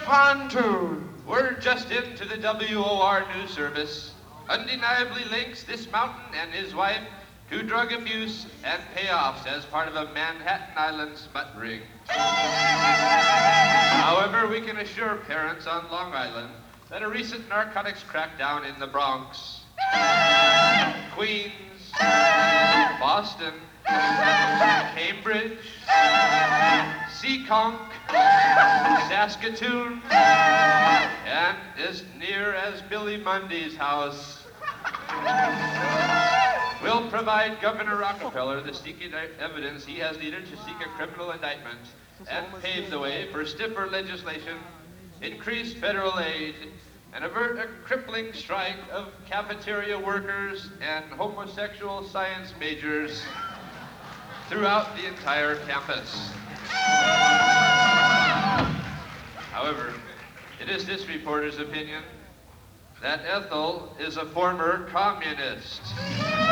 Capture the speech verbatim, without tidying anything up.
pontoon. Word just in to the W O R news service undeniably links this mountain and his wife to drug abuse and payoffs as part of a Manhattan Island smut ring. However, we can assure parents on Long Island that a recent narcotics crackdown in the Bronx, Queens, Boston, Cambridge, Seekonk, Saskatoon, and as near as Billy Mundy's house will provide Governor Rockefeller the sneaky evidence he has needed to seek a criminal indictment and pave the way for stiffer legislation, increased federal aid, and avert a crippling strike of cafeteria workers and homosexual science majors throughout the entire campus. However, it is this reporter's opinion that Ethel is a former communist.